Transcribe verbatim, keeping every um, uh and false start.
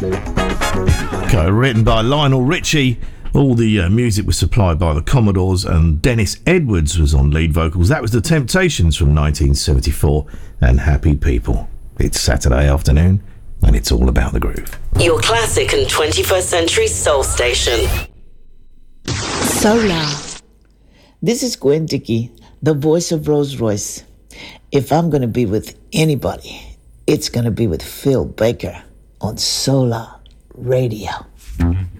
Okay, written by Lionel Richie. All the uh, music was supplied by the Commodores, and Dennis Edwards was on lead vocals. That was The Temptations from nineteen seventy-four, and Happy People. It's Saturday afternoon, and it's all about the groove. Your classic and twenty-first century soul station. Solar. This is Gwen Dickey, the voice of Rolls Royce. If I'm going to be with anybody, it's going to be with Phil Baker on Solar Radio.